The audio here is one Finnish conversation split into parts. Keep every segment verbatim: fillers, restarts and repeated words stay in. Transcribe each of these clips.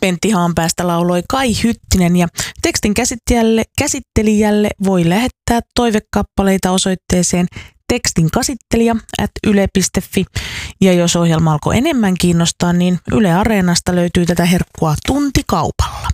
Pentti Haanpäästä lauloi Kai Hyttinen ja tekstin käsittelijälle, käsittelijälle voi lähettää toivekappaleita osoitteeseen tekstinkasittelija at yle piste fi. Ja jos ohjelma alkoi enemmän kiinnostaa, niin Yle Areenasta löytyy tätä herkkua tuntikaupalla.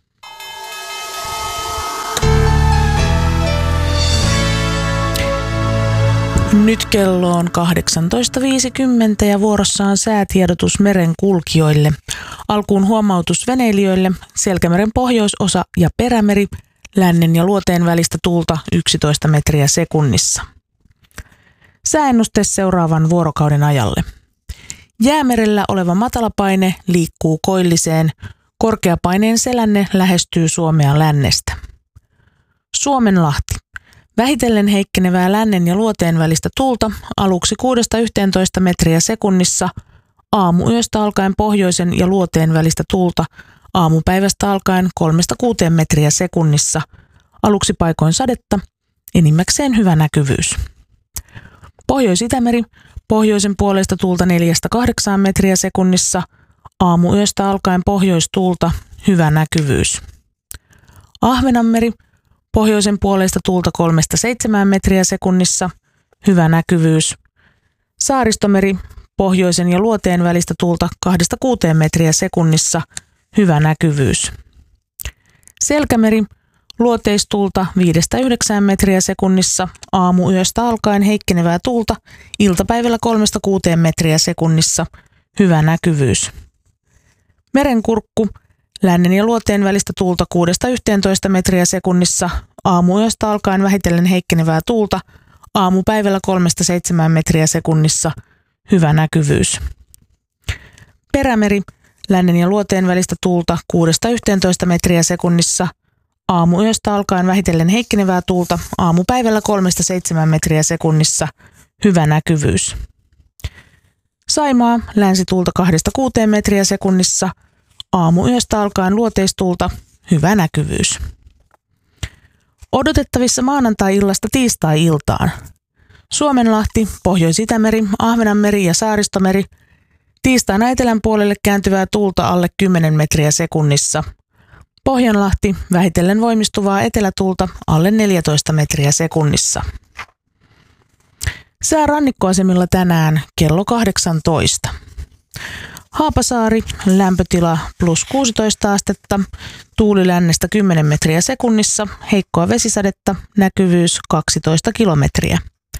Nyt kello on kahdeksantoista viisikymmentä ja vuorossa on säätiedotus merenkulkijoille. Alkuun huomautus veneilijöille, Selkämeren pohjoisosa ja perämeri, lännen ja luoteen välistä tuulta yksitoista metriä sekunnissa. Sääennuste seuraavan vuorokauden ajalle. Jäämerellä oleva matalapaine liikkuu koilliseen, korkeapaineen selänne lähestyy Suomea lännestä. Suomenlahti. Vähitellen heikkenevää lännen ja luoteen välistä tuulta aluksi kuudesta yhteentoista metriä sekunnissa, aamuyöstä alkaen pohjoisen ja luoteen välistä tuulta aamupäivästä alkaen kolmesta kuuteen metriä sekunnissa, aluksi paikoin sadetta, enimmäkseen hyvä näkyvyys. Pohjois-Itämeri, pohjoisen puolesta tuulta neljästä kahdeksaan metriä sekunnissa, aamuyöstä alkaen pohjoistuulta, hyvä näkyvyys. Ahvenanmeri, pohjoisen puolesta tuulta kolmesta seitsemään metriä sekunnissa, hyvä näkyvyys. Saaristomeri, pohjoisen ja luoteen välistä tuulta kahdesta kuuteen metriä sekunnissa, hyvä näkyvyys. Selkämeri, luoteistuulta viidestä yhdeksään metriä sekunnissa, aamuyöstä alkaen heikkenevää tuulta, iltapäivällä kolmesta kuuteen metriä sekunnissa, hyvä näkyvyys. Merenkurkku, lännen ja luoteen välistä tuulta kuudesta yhteentoista metriä sekunnissa, aamuyöstä alkaen vähitellen heikkenevää tuulta, aamupäivällä kolmesta seitsemään metriä sekunnissa, hyvä näkyvyys. Perämeri, lännen ja luoteen välistä tuulta kuudesta yhteentoista metriä sekunnissa, aamuyöstä alkaen vähitellen heikkenevää tuulta, aamupäivällä kolmesta seitsemään metriä sekunnissa, hyvä näkyvyys. Saimaa, länsituulta kahdesta kuuteen metriä sekunnissa, aamuyöstä alkaen luoteistuulta, hyvä näkyvyys. Odotettavissa maanantai-illasta tiistai-iltaan. Suomenlahti, Pohjois-Itämeri, Ahvenanmeri ja Saaristomeri. Tiistaina etelän puolelle kääntyvää tuulta alle kymmenen metriä sekunnissa. Pohjanlahti, vähitellen voimistuvaa etelätuulta alle neljätoista metriä sekunnissa. Sää rannikkoasemilla tänään kello kahdeksantoista. Haapasaari, lämpötila plus kuusitoista astetta, tuuli lännestä kymmenen metriä sekunnissa, heikkoa vesisadetta, näkyvyys kaksitoista kilometriä.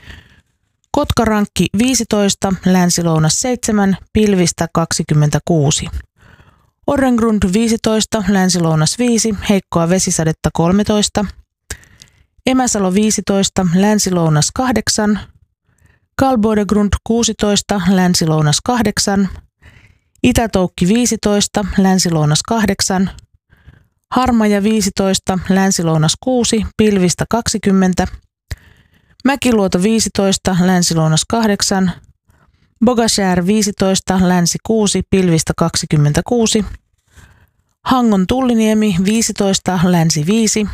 Kotkarankki viisitoista, länsilounas seitsemän, pilvistä kaksikymmentäkuusi. Orrengrund viisitoista, länsilounas viisi, heikkoa vesisadetta kolmetoista. Emäsalo viisitoista, länsilounas kahdeksan. Kalbodegrund kuusitoista, länsilounas kahdeksan. Itätoukki viisitoista, länsilounas kahdeksan. Harmaja viisitoista, länsilounas kuusi, pilvistä kaksikymmentä. Mäkiluoto viisitoista, länsilounas kahdeksan. Bogashär viisitoista, länsi kuusi, pilvistä kaksikymmentäkuusi. Hangon Tulliniemi viisitoista, länsi viisi.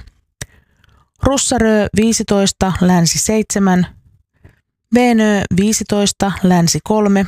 Russarö viisitoista, länsi seitsemän. Veenö viisitoista, länsi kolme.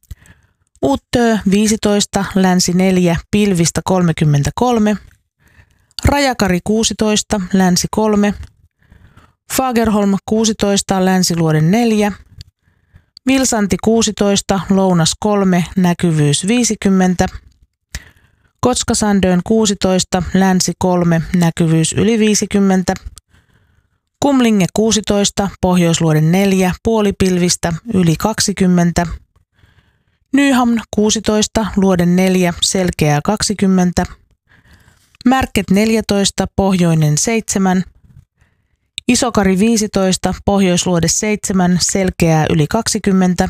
Uttö viisitoista, länsi neljä, pilvistä kolmekymmentäkolme. Rajakari kuusitoista, länsi kolme. Fagerholm kuusitoista, länsiluoden neljä. Vilsanti kuusitoista, lounas kolme, näkyvyys viisikymmentä. Kotskasandön kuusitoista, länsi kolme, näkyvyys yli viisikymmentä. Kumlinge kuusitoista, pohjoisluoden neljä, puolipilvistä yli kaksikymmentä. Nyhamn kuusitoista, luoden neljä, selkeää kaksikymmentä. Märket neljätoista, pohjoinen seitsemän. Isokari viisitoista, pohjoisluode seitsemän, selkeää yli kaksikymmentä.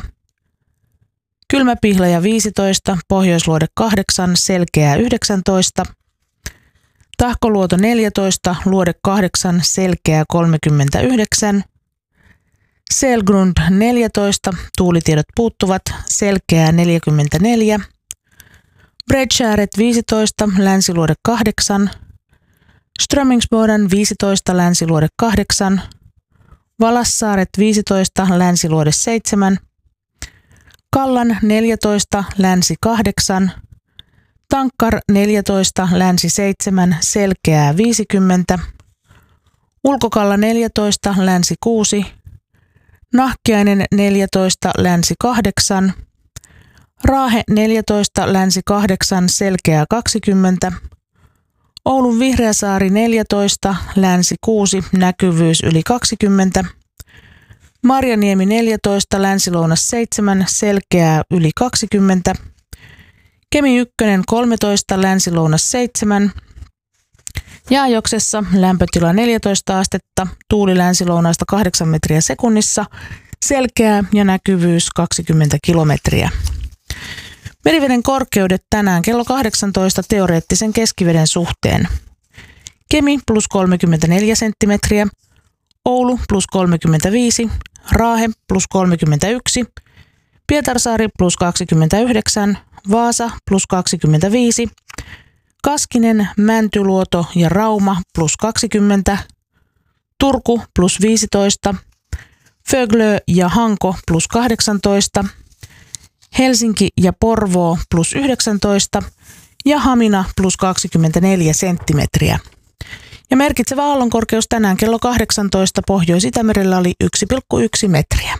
Kylmäpihlaja viisitoista, pohjoisluode kahdeksan, selkeää yhdeksäntoista. Tahkoluoto neljätoista, luode kahdeksan, selkeää kolmekymmentäyhdeksän. Selgrund neljätoista, tuulitiedot puuttuvat, selkeää neljäkymmentäneljä. Bredskäret viisitoista, länsiluode kahdeksan. Strömingsboden viisitoista, länsiluode kahdeksan. Valassaaret viisitoista, länsiluode seitsemän. Kallan neljätoista, länsi kahdeksan. Tankkar neljätoista, länsi seitsemän, selkeää viisikymmentä. Ulkokalla neljätoista, länsi kuusi. Nahkiainen neljätoista, länsi kahdeksan. Raahe neljätoista, länsi kahdeksan, selkeää kaksikymmentä. Oulun Vihreäsaari neljätoista, länsi kuusi, näkyvyys yli kaksikymmentä. Marjaniemi neljätoista, länsi-lounas seitsemän, selkeää yli kaksikymmentä. Kemi yksi kolmetoista, länsi-lounas seitsemän. Jaajoksessa lämpötila neljätoista astetta, tuuli länsi-lounaasta kahdeksan metriä sekunnissa, selkeää ja näkyvyys kaksikymmentä kilometriä. Meriveden korkeudet tänään kello kahdeksantoista teoreettisen keskiveden suhteen. Kemi plus kolmekymmentäneljä senttimetriä, Oulu plus kolmekymmentäviisi, Raahe plus kolmekymmentäyksi, Pietarsaari plus kaksikymmentäyhdeksän, Vaasa plus kaksikymmentäviisi, Kaskinen, Mäntyluoto ja Rauma plus kaksikymmentä, Turku plus viisitoista, Föglö ja Hanko plus kahdeksantoista, Helsinki ja Porvoo plus yhdeksäntoista ja Hamina plus kaksikymmentäneljä senttimetriä. Ja merkitsevä aallonkorkeus tänään kello kahdeksantoista Pohjois-Itämerellä oli yksi pilkku yksi metriä.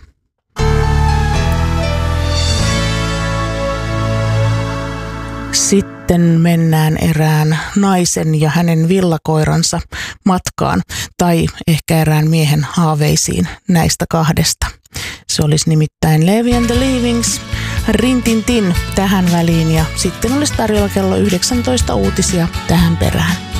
Sitten mennään erään naisen ja hänen villakoiransa matkaan, tai ehkä erään miehen haaveisiin näistä kahdesta. Se olisi nimittäin Levi and the Leavings, Rintintin tähän väliin, ja sitten olisi tarjolla kello yhdeksäntoista uutisia tähän perään.